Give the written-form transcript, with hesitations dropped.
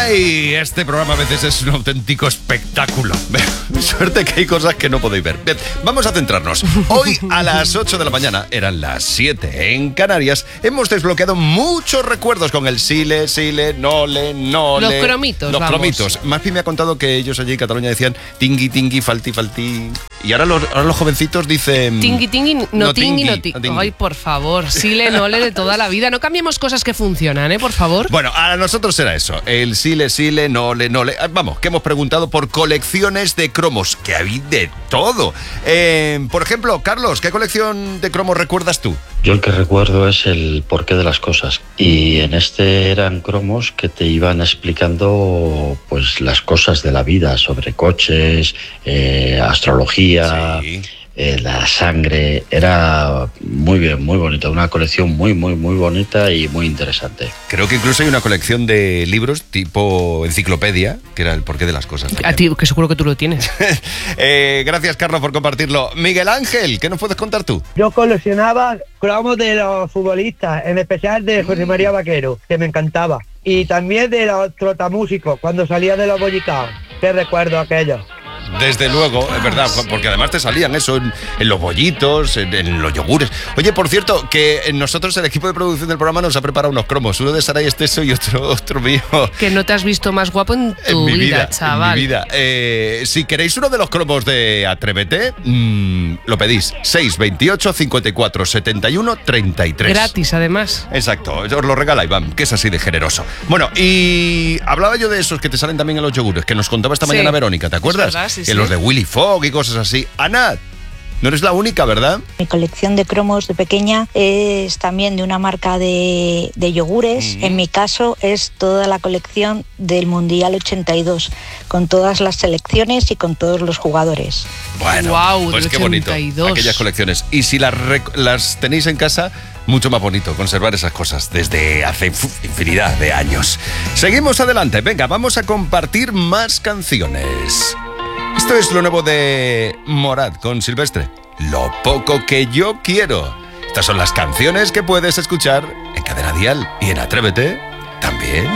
Ay, este programa a veces es un auténtico espectáculo. Suerte que hay cosas que no podéis ver. Bien, vamos a centrarnos. Hoy a las 8 de la mañana, eran las 7 en Canarias, hemos desbloqueado muchos recuerdos con el sile, nole. Los cromitos, Los vamos. cromitos. Maspi me ha contado que ellos allí en Cataluña decían tingui, falti. Y ahora los jovencitos dicen... Tingui, no tingui. tingui. Ay, por favor, sile, nole de toda la vida. No cambiemos cosas que funcionan, por favor. Bueno, a nosotros será eso. El sile, nole. Vamos, que hemos preguntado por colecciones de cromos, que hay de todo. Por ejemplo, Carlos, ¿qué colección de cromos recuerdas tú? Yo el que recuerdo es el porqué de las cosas. Y en este eran cromos que te iban explicando pues las cosas de la vida, sobre coches, astrología, Sí. La sangre. Era muy bien, muy bonita. Una colección muy bonita y muy interesante. Creo que incluso hay una colección de libros tipo enciclopedia, que era el porqué de las cosas. A ti, que seguro que tú lo tienes. Gracias, Carlos, por compartirlo. Miguel Ángel, ¿qué nos puedes contar tú? Yo coleccionaba cromos de los futbolistas, en especial de José María Vaquero, que me encantaba. Y también de los trotamúsicos, cuando salía de los bollicaos. Qué recuerdo aquello. Desde luego, es verdad, porque además te salían eso en los bollitos, en los yogures. Oye, por cierto, que nosotros, el equipo de producción del programa, nos ha preparado unos cromos. Uno de Saray Esteso y otro mío. Que no te has visto más guapo en tu vida, chaval. En mi vida. Si queréis uno de los cromos de Atrévete, lo pedís. 628 54 71 33. Gratis, además. Exacto, os lo regala Iván, que es así de generoso. Bueno, y hablaba yo de esos que te salen también en los yogures, que nos contaba esta mañana Verónica, ¿te acuerdas? Es verdad, sí. En los de Willy Fogg y cosas así. Ana, no eres la única, ¿verdad? Mi colección de cromos de pequeña es también de una marca de yogures. En mi caso es toda la colección del Mundial 82, con todas las selecciones y con todos los jugadores. Bueno, Guau, pues del qué bonito, 82. aquellas colecciones. Y si las tenéis en casa, mucho más bonito conservar esas cosas desde hace infinidad de años. Seguimos adelante, venga, vamos a compartir más canciones. Esto es lo nuevo de Morat con Silvestre. Lo poco que yo quiero. Estas son las canciones que puedes escuchar en Cadena Dial y en Atrévete también.